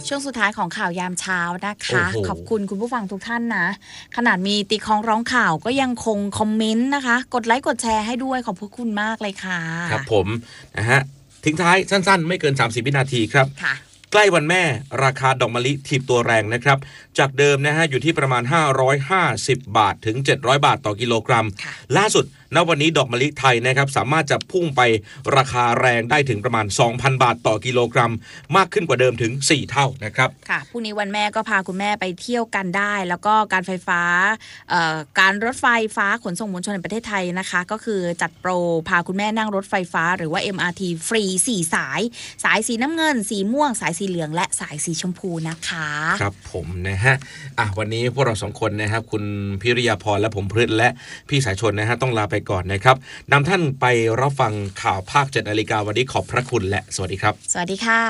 ช่วงสุดท้ายของข่าวยามเช้านะคะขอบคุณคุณผู้ฟังทุกท่านนะขนาดมีตีคล้องร้องข่าวก็ยังคงคอมเมนต์นะคะกดไลค์กดแชร์ให้ด้วยขอบคุณมากเลยค่ะครับผมนะฮะทิ้งท้ายสั้นๆไม่เกิน30วินาทีครับใกล้วันแม่ราคาดอกมะลิถีบตัวแรงนะครับจากเดิมนะฮะอยู่ที่ประมาณ550 บาทถึง700 บาทต่อกิโลกรัมล่าสุดณวันนี้ดอกมะลิไทยนะครับสามารถจะพุ่งไปราคาแรงได้ถึงประมาณ 2,000 บาทต่อกิโลกรัมมากขึ้นกว่าเดิมถึง4เท่านะครับค่ะพรุ่งนี้วันแม่ก็พาคุณแม่ไปเที่ยวกันได้แล้วก็การไฟฟ้าการรถไฟฟ้าขนส่งมวลชนแห่งประเทศไทยนะคะก็คือจัดโปรพาคุณแม่นั่งรถไฟฟ้าหรือว่า MRT ฟรี4สายสีน้ำเงินสีม่วงสายสีเหลืองและสายสีชมพูนะคะครับผมนะฮะวันนี้พวกเรา2คนนะครับคุณพิริยาพรและผมพฤทธิ์และพี่สายชนนะฮะต้องลาไปก่อนนะครับนำท่านไปรับฟังข่าวภาค 7 นาฬิกาวันนี้ขอบพระคุณและสวัสดีครับสวัสดีค่ะ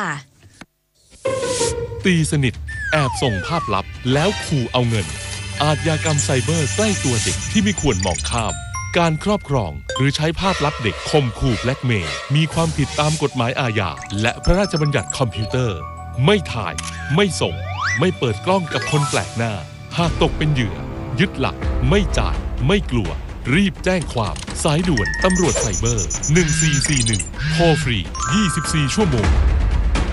ตีสนิทแอบส่งภาพลับแล้วขู่เอาเงินอาชญากรรมไซเบอร์ใกล้ตัวเด็กที่ไม่ควรมองข้ามการครอบครองหรือใช้ภาพลับเด็กข่มขู่แบล็กเมย์มีความผิดตามกฎหมายอาญาและพระราชบัญญัติคอมพิวเตอร์ไม่ถ่ายไม่ส่งไม่เปิดกล้องกับคนแปลกหน้าหากตกเป็นเหยื่อยึดหลักไม่จ่ายไม่กลัวรีบแจ้งความสายด่วนตำรวจไซเบอร์1441โทรฟรี24ชั่วโมง